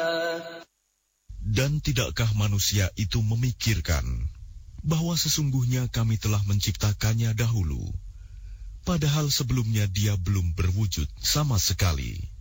Dan tidakkah manusia itu memikirkan bahwa sesungguhnya kami telah menciptakannya dahulu, padahal sebelumnya dia belum berwujud sama sekali.